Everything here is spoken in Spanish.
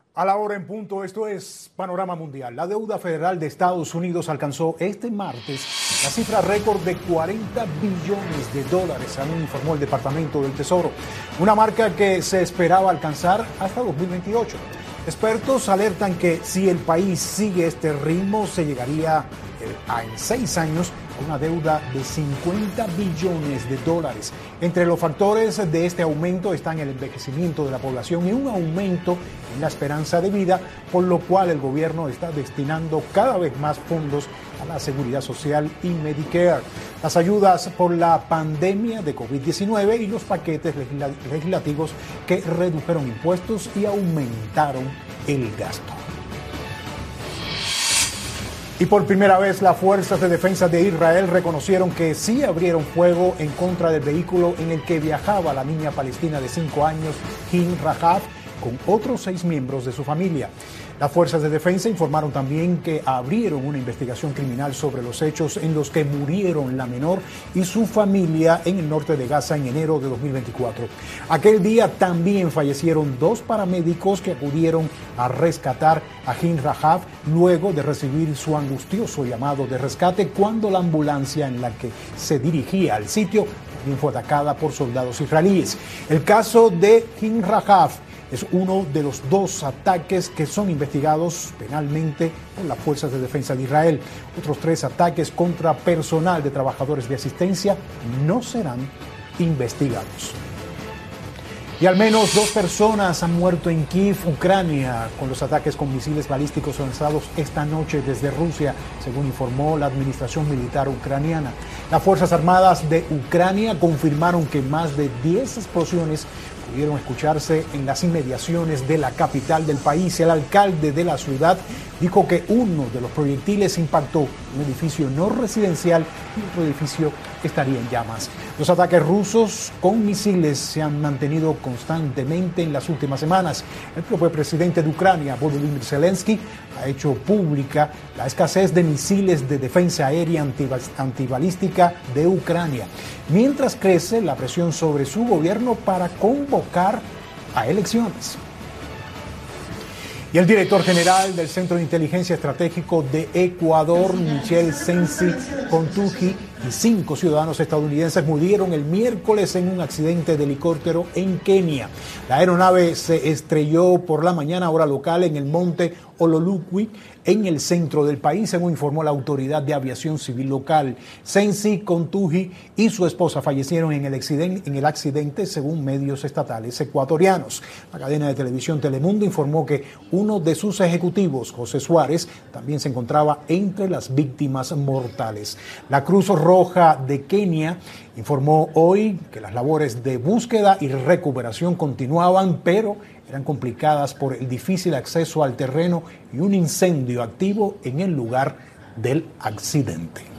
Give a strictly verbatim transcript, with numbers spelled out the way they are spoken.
A la hora en punto, esto es Panorama Mundial. La deuda federal de Estados Unidos alcanzó este martes la cifra récord de cuarenta billones de dólares, según informó el Departamento del Tesoro, una marca que se esperaba alcanzar hasta dos mil veintiocho. Expertos alertan que si el país sigue este ritmo, se llegaría a en seis años a una deuda de cincuenta billones de dólares. Entre los factores de este aumento están el envejecimiento de la población y un aumento en la esperanza de vida, por lo cual el gobierno está destinando cada vez más fondos a la seguridad social y Medicare, las ayudas por la pandemia de COVID diecinueve y los paquetes legislativos que redujeron impuestos y aumentaron el gasto. Y por primera vez, las fuerzas de defensa de Israel reconocieron que sí abrieron fuego en contra del vehículo en el que viajaba la niña palestina de cinco años, Hin Rahaf, con otros seis miembros de su familia. Las fuerzas de defensa informaron también que abrieron una investigación criminal sobre los hechos en los que murieron la menor y su familia en el norte de Gaza en enero de dos mil veinticuatro. Aquel día también fallecieron dos paramédicos que acudieron a rescatar a Hin Rahaf luego de recibir su angustioso llamado de rescate cuando la ambulancia en la que se dirigía al sitio también fue atacada por soldados israelíes. El caso de Hin Rahaf es uno de los dos ataques que son investigados penalmente por las fuerzas de defensa de Israel. Otros tres ataques contra personal de trabajadores de asistencia no serán investigados. Y al menos dos personas han muerto en Kiev, Ucrania, con los ataques con misiles balísticos lanzados esta noche desde Rusia, según informó la administración militar ucraniana. Las Fuerzas Armadas de Ucrania confirmaron que más de diez explosiones pudieron escucharse en las inmediaciones de la capital del país. El alcalde de la ciudad dijo que uno de los proyectiles impactó un edificio no residencial y otro edificio estaría en llamas. Los ataques rusos con misiles se han mantenido constantemente en las últimas semanas. El propio presidente de Ucrania, Volodymyr Zelensky, ha hecho pública la escasez de misiles de defensa aérea antibalística de Ucrania, mientras crece la presión sobre su gobierno para convocar a elecciones. Y el director general del Centro de Inteligencia Estratégico de Ecuador, Michel Sensi Contuji, y cinco ciudadanos estadounidenses murieron el miércoles en un accidente de helicóptero en Kenia. La aeronave se estrelló por la mañana hora local en el monte Ololukwi, en el centro del país, según informó la autoridad de aviación civil local. Sensi Contuji y su esposa fallecieron en el accidente, en el accidente, según medios estatales ecuatorianos. La cadena de televisión Telemundo informó que uno de sus ejecutivos, José Suárez, también se encontraba entre las víctimas mortales. La Cruz Roja de Kenia informó hoy que las labores de búsqueda y recuperación continuaban, pero eran complicadas por el difícil acceso al terreno y un incendio activo en el lugar del accidente.